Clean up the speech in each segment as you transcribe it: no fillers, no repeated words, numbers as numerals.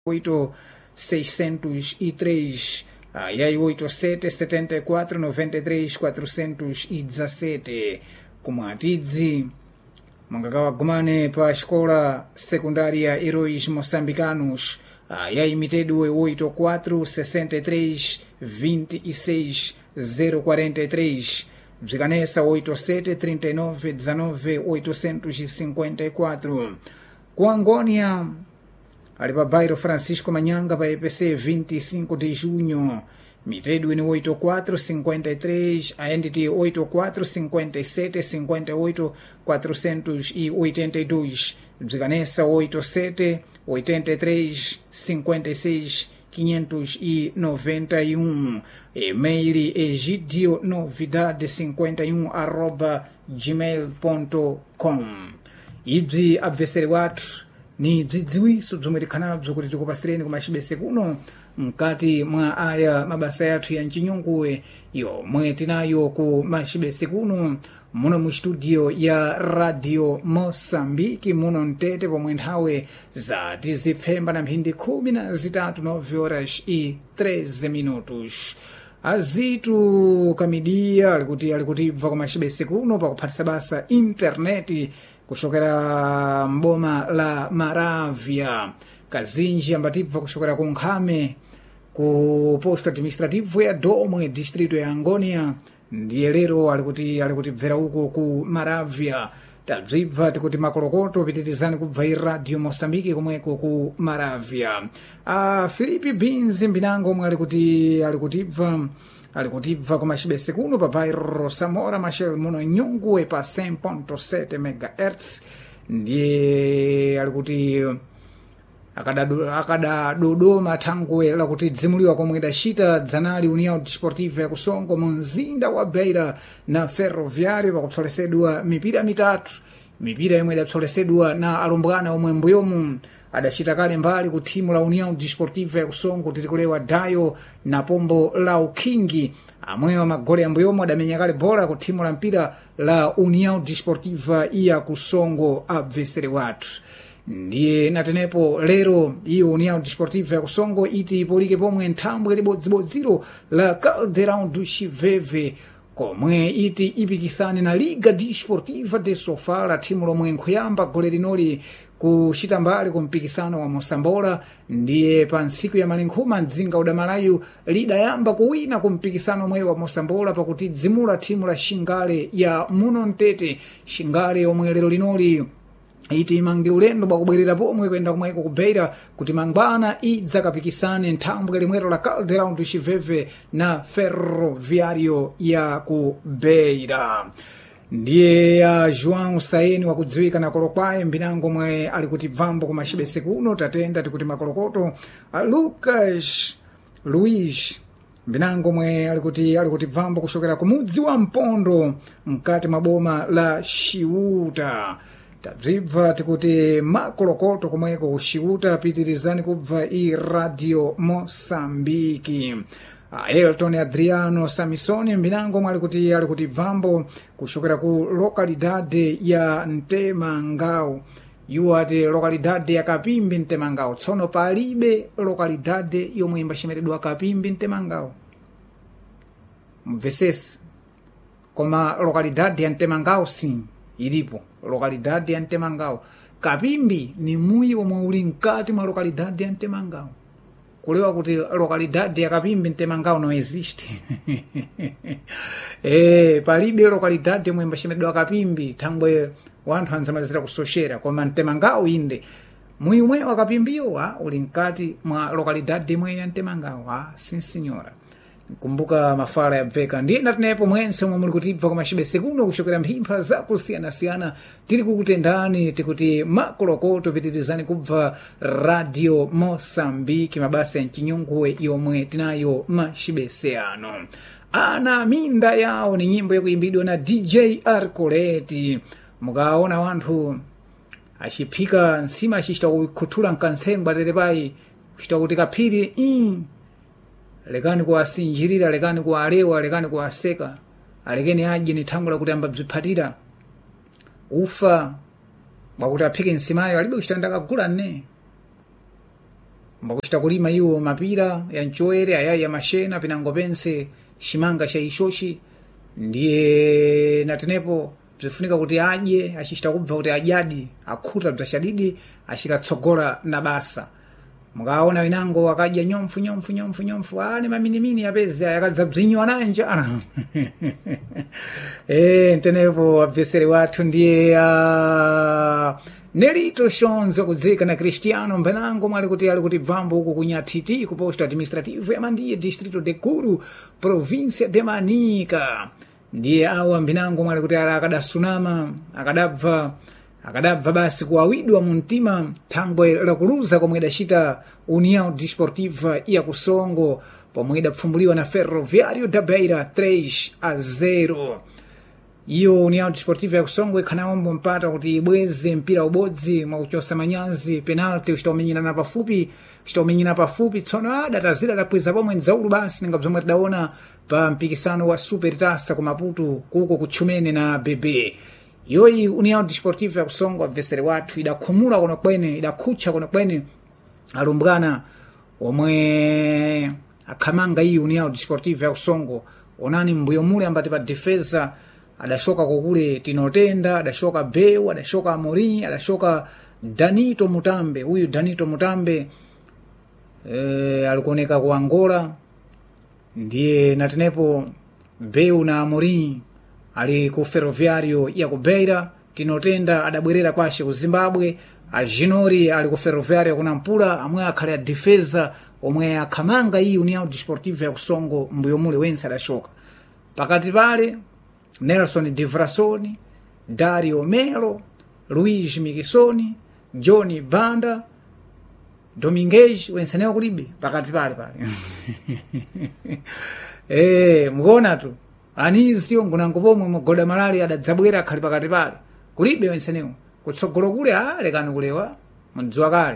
603 e aí 877493 kumwatidzi mangakawa gumane pa escola secundária Heróis Moçambicanos e aí mitedu 84 63 26 043 bzikanesa 87 39 19 854 ku Angônia ali pa bairro Francisco Manyanga pa EPC 25 de junho mitedu ni 84 53 aenditi 84 57 58 482 bzikanesa 87 83 56 591 e-mail egidio novidade51@gmail.com. Ibzi abveseri watu ni bzidziwiso bzomwe tikhanabzo kuti tikupasireni kumachibese kuno mkati mwa aya mabasa yathu ya mchinyunguwe yomwe tinayo ku machibese kuno muno mu studio ya Radio Moçambique muno mtete pomwe nthawe za tizipfemba na mphindi 13 9 horas e 13 minutos. Azitu kamidia alikutibva kwa machibese kuno pakuphatisa basa interneti kushokera mboma la Maravia kazinji ambatibva kushokera ku Nkhame ku posto administrativo ya Domwe distrito ya Angônia ndiye lero alikutibvera uko ku Maravia tabzibva tikuti makolokoto pitirizani kubva Radio Moçambique komweko ku Maravia. Filipe Binzi Mbinango omwe alikutibva ku machibese kuno pa bairro Samora Machel muno Nyungwe pa 100.7 MHz ndiye alikuti akadadodoma thangwe lakuti dzimuliwa komwe idacita dzanali União Desportiva ya Kusongo mu mzinda wa Beira na Ferroviário pakupsolesedwa mipira mitatu, mipira yomwe idapsolesedwa na alumbwana omwe mbuyomu adacita kale mbali ku timu la União Desportiva ya Kusongo titikulewa Dayo na Pombo la Ukingi amwewa magoli ambuyomu adamenya kale bola ku timu la mpira la União Desportiva ya Kusongo abvesere watu. Ndiye natenepo lero iyo União Desportiva ya Kusongo iti ipolike pomwe nthambwe libodzibodziro la Caldeirão do Chiveve komwe iti ipikisane na Liga Desportiva de Sofala timu lomwe nkuyamba gole linoli kuchita mbali ku mpikisano wa Mosambola. Ndiye pa ntsiku ya malinkhuma mdzinga udamalayu lidayamba kuwina ku mpikisano omwe wa Mosambola pakuti dzimula timu la Xingale ya muno mtete. Xingale omwe lero linoli iti imange ulendo bakubwerera pomwe kwenda kumweko ku Beira kuti mangwana idzakapikisane nthambwe limwero la Caldeirão do Chiveve na Ferroviário ya ku Beira. Ndiye João Saeni wakudziwika na kolokwaye Mbinango mwe alikutibvambo ku machibese kuno tatenda tikuti makolokoto Lucas Luiz Mbinango mwe alikutibvambo kushokera ku mudzi wa Mpondo mkati maboma la Xiuta. Tabzibva tikuti makolokoto kumweko kushiuta pitirizani kubva i Radio Moçambique. Elton Adriano Samisoni Mbinango mwe alikutibvambo kushokera ku lokalidade ya Ntemangao. Yuwati lokalidade ya Kapimbi Ntemangao. Tsono palibe lokalidade yomwe imbachimeredwa Kapimbi Ntemangao. Mvesesi. Koma lokalidade ya Ntemangao sim ilipo lokalidade ya Ntemangao. Kapimbi ni muyi omwe uli mkati mwa lokalidade ya Ntemangao. Kulewa kuti lokalidade ya Kapimbi Ntemangao no existe. Palibe lokalidade omwe imbachimedwa Kapimbi thangwe wanthu anzamalizira kusochera koma Ntemangao inde muyi umwe wa Kapimbiyo uli mkati mwa lokalidade imwe ya Ntemangao. Sim senhora. Kumbuka mafala ya bveka ndiye ndatinepo mwense omwe muli kutibva kwa machibese kuno kushokera mphimpha za kusiyana-siyana tiri kukutendani tikuti makolokoto pitirizani kubva Radio Moçambique mabasa ya mchinyunguwe yomwe tinayo machibese ano. Ana minda yawo ni nyimbo yakuimbidwa na DJ Arcoleti. Mukaona wanthu achiphika nsima achichita kuthula mkansengwa terepai kuchita kuti kaphiri lekani kuwasinjirira, lekani kuwalewa, lekani kuwaseka, alekeni aje ni tangu la kutamba bzipatira ufa wakuti aphike nsimayo alibe kuchitandaka kugula ne mbakuchita kulima iwo mapira ya nchoere ayayi ya mashena pinango pense chimanga cha ishoshi ndiye natenepo bzifunika kuti adye achichita kubva kuti adyadi akhuta bzashadidi achikatsogola na basa mukaona winango akadya nyomfu ani maminimini yapezi yakadza bzinyo ananja ntenepo abvesere wathu ndiye Nelito Shonzo kudzika na Cristiano Mbenango mwali kuti bvambo huko kunyatiti ku posto administrativo ya Mandiye distrito de Kuru província de Manica ndiye awa Mbenango mwali kuti akadasunama akadabva basi kuawidwa muntima thangwe la kuluza komwe idachita União Desportiva ya Kusongo pomwe idapfumbuliwa na Ferroviário da Beira 3-0. Iyo União Desportiva ya Kusongo ikhanaombo mpata kuti ibweze mpira ubodzi mwa kuchosa manyazi penalty uchitaumenyana pafupi tsono adatazira dakweza pomwe nzaulu basi ninga bzomwe tidaona pa mpikisano wa Super Taça ku Maputo kuko kutchumene na bebe yoyi União Desportiva ya Kusongo abvesere wathu idakhumula kono kwene idakhutcha kono kwene alumbwana omwe akhamanga iyi União Desportiva ya Kusongo onani mbuyo mule ambati pa defesa adashoka kokule Tinotenda, adashoka Beu, adashoka Amorim, adashoka Danito Mutambe. Huyu Danito Mutambe alikuoneka ku Angola ndiye natenepo Beu na Amorim ali ku Ferroviário ya Beira. Tinotenda adabwerera kwashe ku Zimbabwe. Ajinori ali ku Ferroviário kuna Mpula amwe akhale defesa omwe akhamanga iyi União Desportiva ya Kusongo mbuyo mule wense adashoka. Pakati pale Nelson Divrasoni, Dario Melo, Luiz Miquissoni, Johnny Banda, Dominguez, wenseneo kulibe pakati pale. Mgona tu. Anizio ngunangopomwe mugoda malali adadzabwera khali pakati pale. Kulibe wenseneo. Kutsogolo kule lekani kulewa mdziwa kale.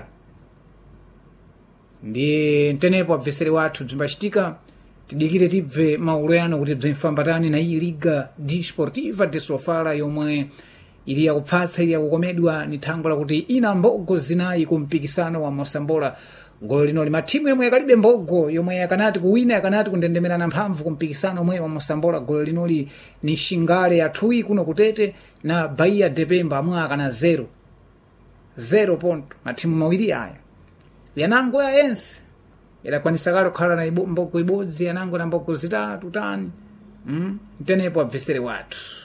Ndi ntenepo abvesere wathu bzimbachitika tidikire tibve mauluyano kuti bzimfambatani na iyi Liga Desportiva de Sofala yomwe ili yakupfatsa ili yakukomedwa ni thangwe lakuti ina mbogo zinayi ku mpikisano wa Mosambola. Golo lino limatimu yomwe yakalibe mbogo yomwe yakanati kuwina yakanati kundendemerana mphamvu ku mpikisano omwe wa Mosambola. Golo linoli ni Shingale ya Thui kuno kutete na Bahia de Pemba amwe akana 0 ponto matimu mawiri aya yanango ya yense idakwanisa kale kukhala na mbogo ibodzi yanango na mbogo zitatu tani ntenepo abvesere wathu.